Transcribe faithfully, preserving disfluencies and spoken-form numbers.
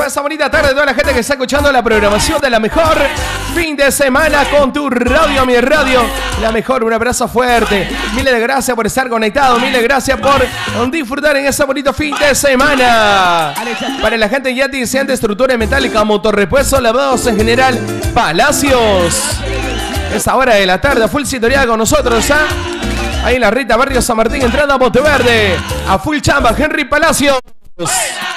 esta bonita tarde, toda la gente que está escuchando la programación de la mejor fin de semana con tu radio, mi radio. La mejor, un abrazo fuerte. Miles de gracias por estar conectado. Miles de gracias por disfrutar en ese bonito fin de semana. Para la gente ya deseante estructura metálica, motorrepuesto, lavados en general, Palacios. Esa hora de la tarde, full sintonía con nosotros, ¿ah? Ahí en la Rita, barrio San Martín, entrada a Monteverde. A full chamba, Henry Palacios.